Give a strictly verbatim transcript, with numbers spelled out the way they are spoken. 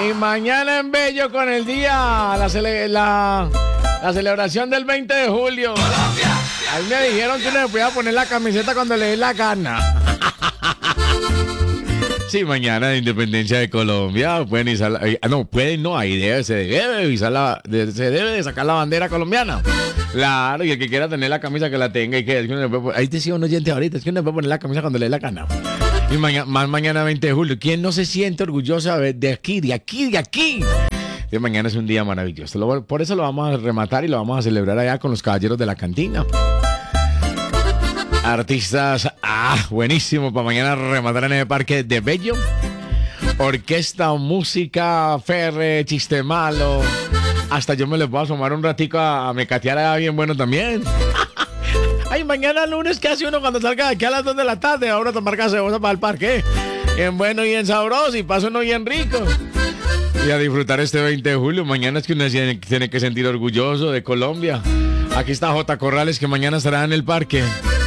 Y mañana en Bello con el día, la, cele, la, la celebración del veinte de julio. Ahí me dijeron que no me podía poner la camiseta cuando le dé la gana. Sí, mañana de Independencia de Colombia pueden izar la, eh, no, pueden, no, ahí debe, se debe izar la, de, se debe de sacar la bandera colombiana. Claro, y el que quiera tener la camisa que la tenga y que, es que uno puede, ahí te sigo un oyente ahorita, es que uno puede poner la camisa cuando le dé la gana. Y mañana, más mañana veinte de julio, ¿quién no se siente orgulloso de aquí, de aquí, de aquí? De mañana es un día maravilloso, lo, por eso lo vamos a rematar y lo vamos a celebrar allá con los caballeros de la cantina. Artistas, ah, buenísimo, para mañana rematar en el parque de Bello. Orquesta, música, ferre, chiste malo. Hasta yo me les voy a asomar un ratico a, a mecatear allá bien bueno también. Ay, mañana lunes, ¿qué hace uno cuando salga de aquí a las dos de la tarde? Ahora tomar gaseosa para el parque. Bien bueno y bien sabroso y paso uno bien rico. Y a disfrutar este veinte de julio. Mañana es que uno tiene que sentir orgulloso de Colombia. Aquí está J. Corrales, que mañana estará en el parque.